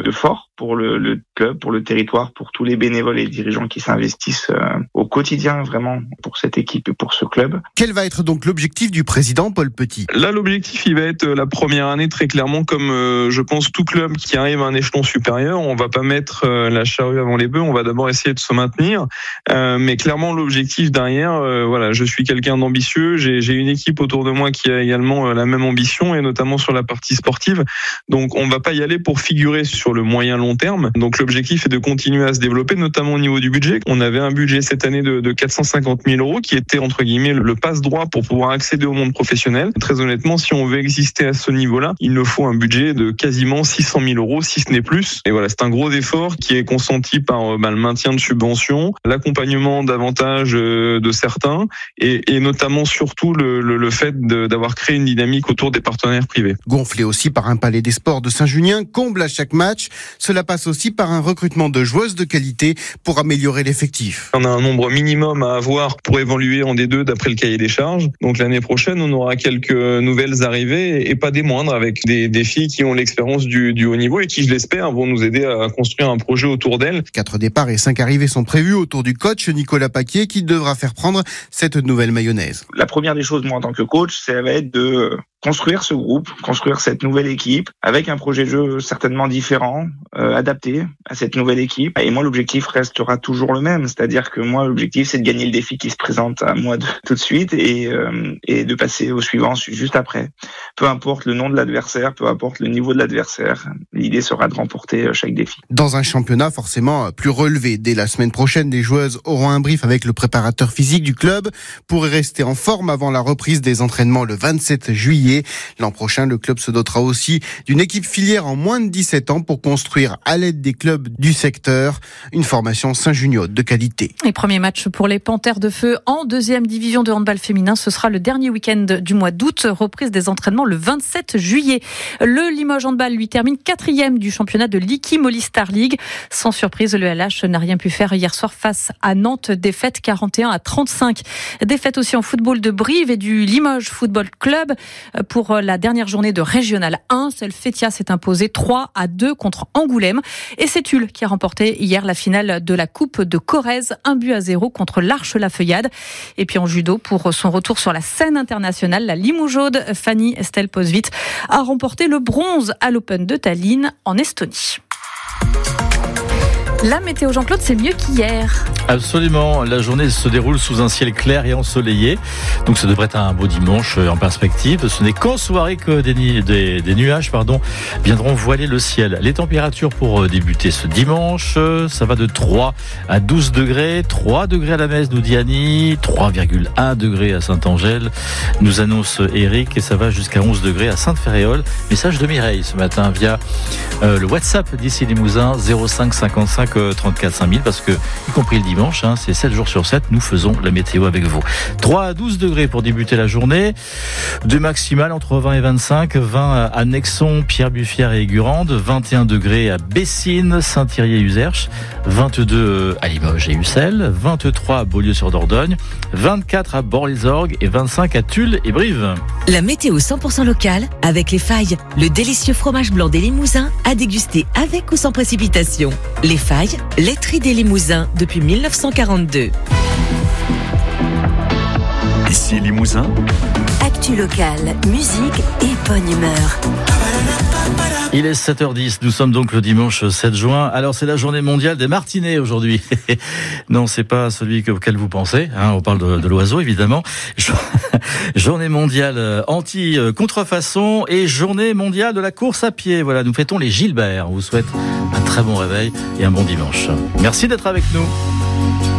de fort pour le club, pour le territoire, pour tous les bénévoles et dirigeants qui s'investissent au quotidien vraiment pour cette équipe et pour ce club. Quel va être donc l'objectif du président Paul Petit ? Là, l'objectif, il va être la première année très clairement, comme je pense tout club qui arrive à un échelon supérieur. On va pas mettre la charrue avant les bœufs, on va d'abord essayer de se maintenir. Mais clairement, l'objectif derrière, voilà, je suis quelqu'un d'ambitieux, j'ai une équipe autour de moi qui a également la même ambition, et notamment sur la partie sportive. Donc, on va pas y aller pour figurer sur le moyen long terme. Donc, l'objectif est de continuer à se développer, notamment au niveau du budget. On avait un budget cette année de 450 000 euros qui était, entre guillemets, le passe-droit pour pouvoir accéder au monde professionnel. Très honnêtement, si on veut exister à ce niveau-là, il nous faut un budget de quasiment 600 000 euros, si ce n'est plus. Et voilà, c'est un gros effort qui est consenti par le maintien de subventions, l'accompagnement davantage de certains, et notamment surtout le fait d'avoir créé une dynamique autour des partenaires privés. Gonflé aussi par un palais des sports de Saint-Junien, comble à chaque match. Cela passe aussi par un recrutement de joueuses de qualité pour améliorer l'effectif. On a un nombre minimum à avoir pour évoluer en D2 d'après le cahier des charges. Donc l'année prochaine, on aura quelques nouvelles arrivées, et pas des moindres, avec des filles qui ont l'expérience du haut niveau et qui, je l'espère, vont nous aider à construire un projet autour d'elles. 4 départs et 5 arrivées sont prévus autour du coach Nicolas Paquier, qui devra faire prendre cette nouvelle mayonnaise. La première des choses, moi, en tant que coach, ça va être de construire ce groupe, construire cette nouvelle équipe avec un projet de jeu certainement différent, adapté à cette nouvelle équipe. Et moi, l'objectif restera toujours le même, c'est-à-dire que moi, l'objectif, c'est de gagner le défi qui se présente à moi tout de suite et de passer au suivant juste après. Peu importe le nom de l'adversaire, peu importe le niveau de l'adversaire, l'idée sera de remporter chaque défi. Dans un championnat forcément plus relevé, dès la semaine prochaine, les joueuses auront un brief avec le préparateur physique du club pour rester en forme avant la reprise des entraînements le 27 juillet. L'an prochain, le club se dotera aussi d'une équipe filière en moins de 17 ans pour construire, à l'aide des clubs du secteur, une formation Saint-Juniote de qualité. Et premier match pour les Panthères de Feu en 2e division de handball féminin. Ce sera le dernier week-end du mois d'août. Reprise des entraînements le 27 juillet. Le Limoges Handball lui termine 4e du championnat de l'Iki Molly Star League. Sans surprise, le LH n'a rien pu faire hier soir face à Nantes. Défaite 41-35. Défaite aussi en football de Brive et du Limoges Football Club. Pour la dernière journée de Régional 1, Helvetia s'est imposé 3-2 contre Angoulême. Et c'est Tulle qui a remporté hier la finale de la Coupe de Corrèze, 1-0 contre l'Arche-la-Feuillade. Et puis en judo, pour son retour sur la scène internationale, la Limougeaude Fanny Stelposvit a remporté le bronze à l'Open de Tallinn en Estonie. La météo, Jean-Claude, c'est mieux qu'hier. Absolument, la journée se déroule sous un ciel clair et ensoleillé, donc ça devrait être un beau dimanche en perspective. Ce n'est qu'en soirée que des nuages viendront voiler le ciel. Les températures pour débuter ce dimanche, ça va de 3 à 12 degrés, 3 degrés à la Messe, nous dit Annie, 3,1 degrés à Saint-Angèle, nous annonce Eric, et ça va jusqu'à 11 degrés à Sainte-Féréole. Message de Mireille ce matin via le WhatsApp d'ici Limousin, 05 55 34 5000, parce que, y compris le dimanche, c'est 7 jours sur 7, nous faisons la météo avec vous. 3 à 12 degrés pour débuter la journée, de maximales entre 20 et 25, 20 à Nexon, Pierre-Buffière et Aigurande, 21 degrés à Bessines, Saint-Thierry-Userche, 22 à Limoges et Ussel, 23 à Beaulieu-sur-Dordogne, 24 à Bort-les-Orgues et 25 à Tulle et Brive. La météo 100% locale avec Les Failles, le délicieux fromage blanc des Limousins à déguster avec ou sans précipitation. Les Failles, laiterie des Limousins depuis 1942. Ici Limousin. Actu locale, musique et bonne humeur. Il est 7h10, nous sommes donc le dimanche 7 juin. Alors c'est la journée mondiale des martinets aujourd'hui. Non, c'est pas celui auquel vous pensez, on parle de l'oiseau évidemment. Journée mondiale anti-contrefaçon et journée mondiale de la course à pied. Voilà, nous fêtons les Gilbert. On vous souhaite un très bon réveil et un bon dimanche. Merci d'être avec nous.